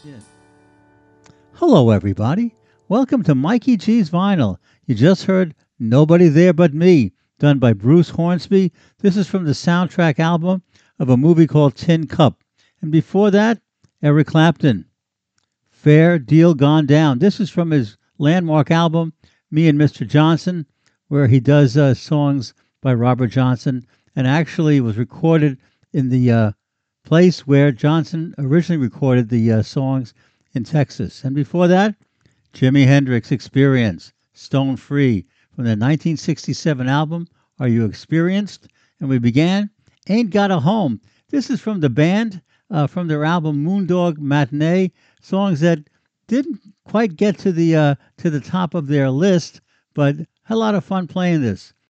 Yeah. Hello, everybody. Welcome to Mikey G's Vinyl. You just heard Nobody There But Me, done by Bruce Hornsby. This is from the soundtrack album of a movie called Tin Cup. And before that, Eric Clapton, Fair Deal Gone Down. This is from his landmark album, Me and Mr. Johnson, where he does songs by Robert Johnson and actually was recorded in the place where Johnson originally recorded the songs in Texas. And before that, Jimi Hendrix Experience, Stone Free, from the 1967 album, Are You Experienced? And we began Ain't Got a Home. This is from the band, from their album Moondog Matinee, songs that didn't quite get to the top of their list, but had a lot of fun playing this.